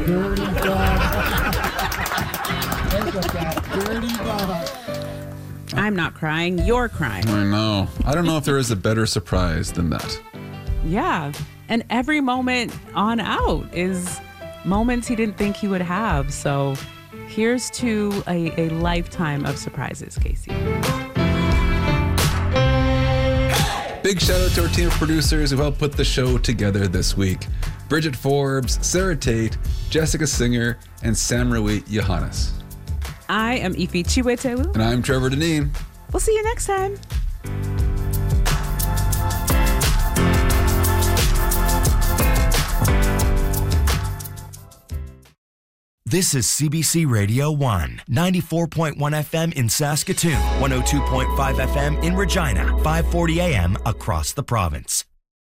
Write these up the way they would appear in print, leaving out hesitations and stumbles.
Dirty dog. Look at that dirty dog. I'm not crying. You're crying. I know. I don't know if there is a better surprise than that. Yeah. And every moment on out is moments he didn't think he would have. So here's to a lifetime of surprises, Casey. Big shout out to our team of producers who helped put the show together this week. Bridget Forbes, Sarah Tate, Jessica Singer, and Samrawit Johannes. I am Ife Chiwetewu. And I'm Trevor Deneen. We'll see you next time. This is CBC Radio 1, 94.1 FM in Saskatoon, 102.5 FM in Regina, 540 AM across the province.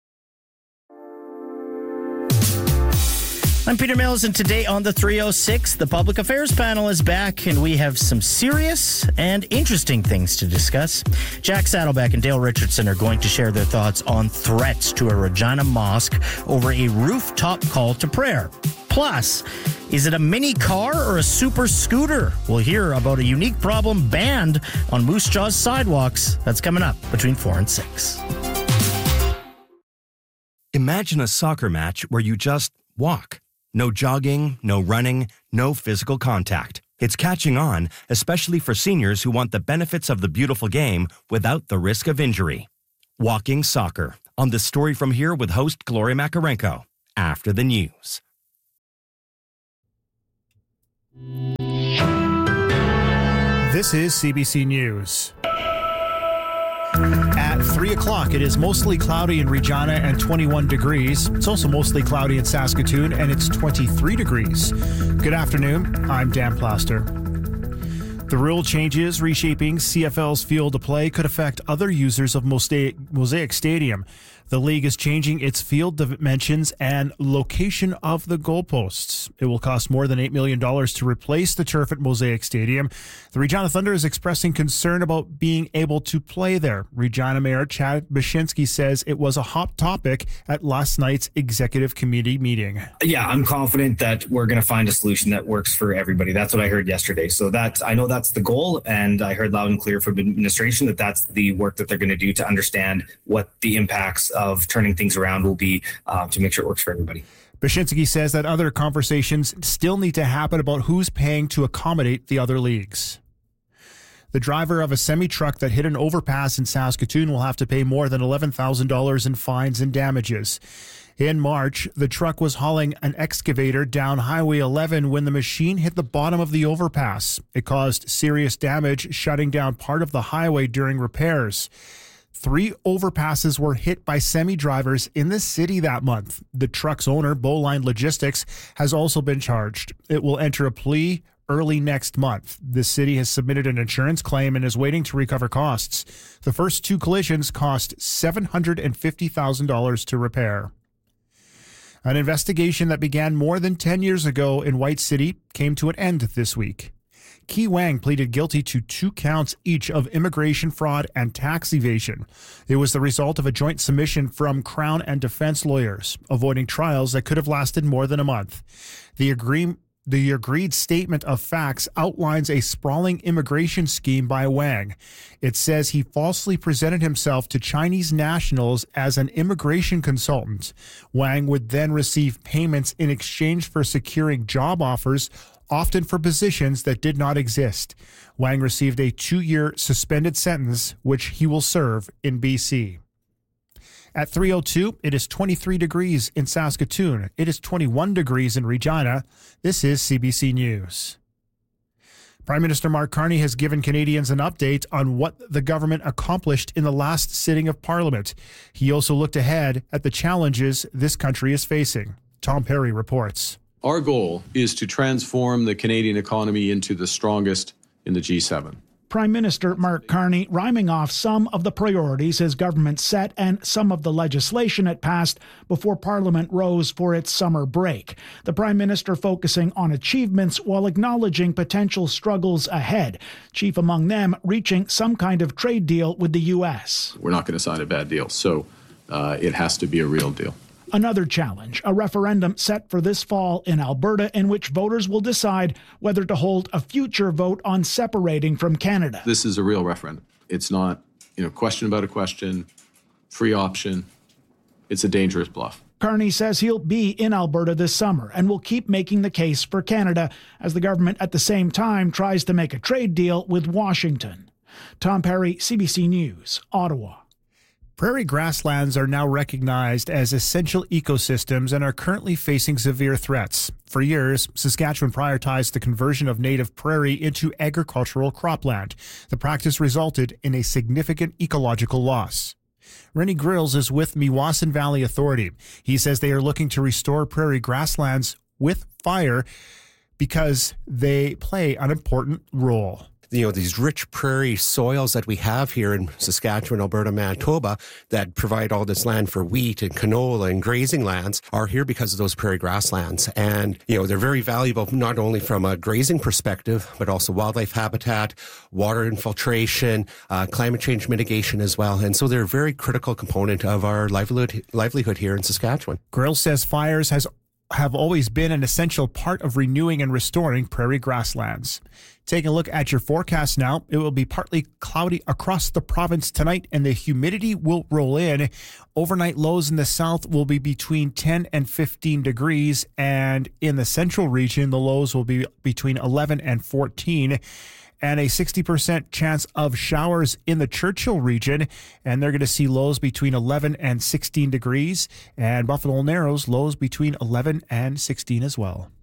I'm Peter Mills, and today on the 306, the Public Affairs panel is back, and we have some serious and interesting things to discuss. Jack Saddleback and Dale Richardson are going to share their thoughts on threats to a Regina mosque over a rooftop call to prayer. Plus, is it a mini car or a super scooter? We'll hear about a unique problem banned on Moose Jaw's sidewalks. That's coming up between 4 and 6. Imagine a soccer match where you just walk. No jogging, no running, no physical contact. It's catching on, especially for seniors who want the benefits of the beautiful game without the risk of injury. Walking Soccer, on The Story From Here with host Gloria Makarenko, after the news. This is CBC News. At 3 o'clock, it is mostly cloudy in Regina and 21 degrees. It's also mostly cloudy in Saskatoon, and it's 23 degrees. Good afternoon. I'm Dan Plaster. The rule changes reshaping CFL's field of play could affect other users of Mosaic Stadium. The league is changing its field dimensions and location of the goalposts. It will cost more than $8 million to replace the turf at Mosaic Stadium. The Regina Thunder is expressing concern about being able to play there. Regina Mayor Chad Baczynski says it was a hot topic at last night's executive committee meeting. Yeah, I'm confident that we're going to find a solution that works for everybody. That's what I heard yesterday. So I know that's the goal, and I heard loud and clear from administration that that's the work that they're going to do to understand what the impacts of turning things around will be to make sure it works for everybody. Baczynski says that other conversations still need to happen about who's paying to accommodate the other leagues. The driver of a semi-truck that hit an overpass in Saskatoon will have to pay more than $11,000 in fines and damages. In March, the truck was hauling an excavator down Highway 11 when the machine hit the bottom of the overpass. It caused serious damage, shutting down part of the highway during repairs. 3 overpasses were hit by semi-drivers in the city that month. The truck's owner, Bowline Logistics, has also been charged. It will enter a plea early next month. The city has submitted an insurance claim and is waiting to recover costs. The first 2 collisions cost $750,000 to repair. An investigation that began more than 10 years ago in White City came to an end this week. Key Wang pleaded guilty to 2 counts each of immigration fraud and tax evasion. It was the result of a joint submission from Crown and defense lawyers, avoiding trials that could have lasted more than a month. The agreed statement of facts outlines a sprawling immigration scheme by Wang. It says he falsely presented himself to Chinese nationals as an immigration consultant. Wang would then receive payments in exchange for securing job offers, often for positions that did not exist. Wang received a 2-year suspended sentence, which he will serve in BC. At 3:02, it is 23 degrees in Saskatoon. It is 21 degrees in Regina. This is CBC News. Prime Minister Mark Carney has given Canadians an update on what the government accomplished in the last sitting of Parliament. He also looked ahead at the challenges this country is facing. Tom Perry reports. Our goal is to transform the Canadian economy into the strongest in the G7. Prime Minister Mark Carney rhyming off some of the priorities his government set and some of the legislation it passed before Parliament rose for its summer break. The Prime Minister focusing on achievements while acknowledging potential struggles ahead, chief among them reaching some kind of trade deal with the U.S. We're not going to sign a bad deal, so it has to be a real deal. Another challenge, a referendum set for this fall in Alberta in which voters will decide whether to hold a future vote on separating from Canada. This is a real referendum. It's not, question about a question, free option. It's a dangerous bluff. Carney says he'll be in Alberta this summer and will keep making the case for Canada as the government at the same time tries to make a trade deal with Washington. Tom Perry, CBC News, Ottawa. Prairie grasslands are now recognized as essential ecosystems and are currently facing severe threats. For years, Saskatchewan prioritized the conversion of native prairie into agricultural cropland. The practice resulted in a significant ecological loss. Rennie Grills is with Meewasin Valley Authority. He says they are looking to restore prairie grasslands with fire because they play an important role. These rich prairie soils that we have here in Saskatchewan, Alberta, Manitoba that provide all this land for wheat and canola and grazing lands are here because of those prairie grasslands. And, they're very valuable not only from a grazing perspective, but also wildlife habitat, water infiltration, climate change mitigation as well. And so they're a very critical component of our livelihood here in Saskatchewan. Grill says fires have always been an essential part of renewing and restoring prairie grasslands. Taking a look at your forecast now, it will be partly cloudy across the province tonight and the humidity will roll in. Overnight lows in the south will be between 10 and 15 degrees, and in the central region, the lows will be between 11 and 14. And a 60% chance of showers in the Churchill region, and they're going to see lows between 11 and 16 degrees, and Buffalo Narrows lows between 11 and 16 as well.